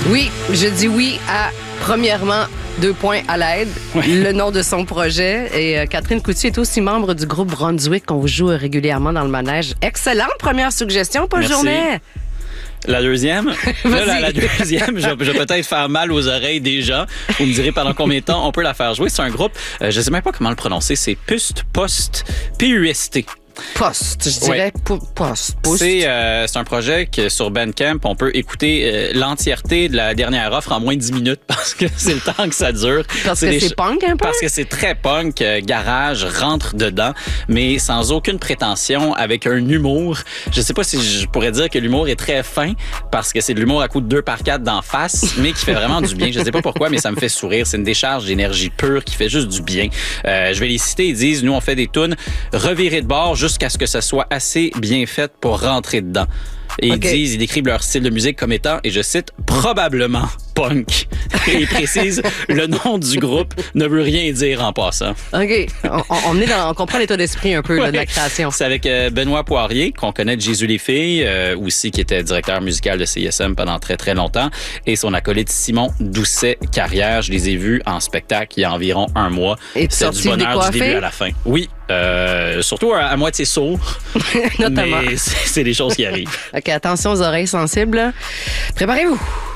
Oui, je dis oui à, premièrement, 2 points à l'aide, le nom de son projet. Et Catherine Coutu est aussi membre du groupe Brunswick qu'on joue régulièrement dans le manège. Excellente première suggestion, Paul Merci. Journet. La deuxième? Là, la deuxième, je vais peut-être faire mal aux oreilles des gens. Vous me direz pendant combien de temps on peut la faire jouer. C'est un groupe, je sais même pas comment le prononcer, c'est Pust, Post, P-U-S-T. Post, je dirais post. C'est un projet que sur Bandcamp, on peut écouter l'entièreté de la dernière offre en moins de 10 minutes parce que c'est le temps que ça dure. Parce que c'est punk un peu? Parce que c'est très punk, garage, rentre dedans, mais sans aucune prétention, avec un humour. Je sais pas si je pourrais dire que l'humour est très fin parce que c'est de l'humour à coup de 2x4 d'en face, mais qui fait vraiment du bien. Je sais pas pourquoi, mais ça me fait sourire. C'est une décharge d'énergie pure qui fait juste du bien. Je vais les citer. Ils disent, nous, on fait des tunes revirées de bord jusqu'à ce que ça soit assez bien fait pour rentrer dedans. Et ils décrivent leur style de musique comme étant, et je cite, probablement punk. Et ils précisent, le nom du groupe ne veut rien dire en passant. OK. On comprend l'état d'esprit un peu là, de la création. C'est avec Benoît Poirier, qu'on connaît de Jésus les filles, aussi qui était directeur musical de CISM pendant très, très longtemps, et son acolyte Simon Doucet-Carrière. Je les ai vus en spectacle il y a environ un mois. Et c'est du bonheur du début à la fin. Oui, surtout à moitié sourd. Notamment. Mais c'est des choses qui arrivent. OK, attention aux oreilles sensibles. Préparez-vous.